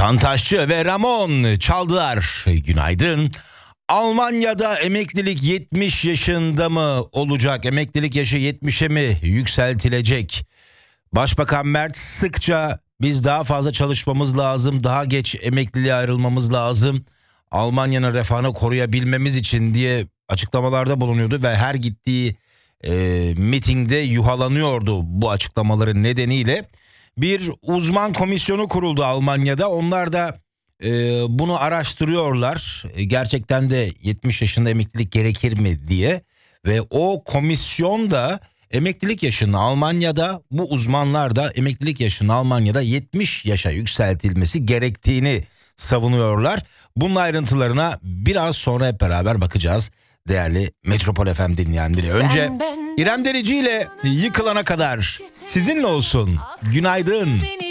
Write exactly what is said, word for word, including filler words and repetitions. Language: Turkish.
Tantaşçı ve Ramon çaldılar. Günaydın. Almanya'da emeklilik yetmiş yaşında mı olacak? Emeklilik yaşı yetmişe mi yükseltilecek? Başbakan Merz sıkça biz daha fazla çalışmamız lazım, daha geç emekliliğe ayrılmamız lazım, Almanya'nın refahını koruyabilmemiz için diye açıklamalarda bulunuyordu ve her gittiği e, mitingde yuhalanıyordu bu açıklamaların nedeniyle. Bir uzman komisyonu kuruldu Almanya'da. Onlar da e, bunu araştırıyorlar. E, gerçekten de yetmiş yaşında emeklilik gerekir mi diye. Ve o komisyon da emeklilik yaşının Almanya'da, bu uzmanlar da emeklilik yaşının Almanya'da yetmiş yaşa yükseltilmesi gerektiğini savunuyorlar. Bunun ayrıntılarına biraz sonra hep beraber bakacağız değerli Metropol F M dinleyenleri. Önce İrem Derici ile Yıkılana Kadar sizinle olsun. Günaydın.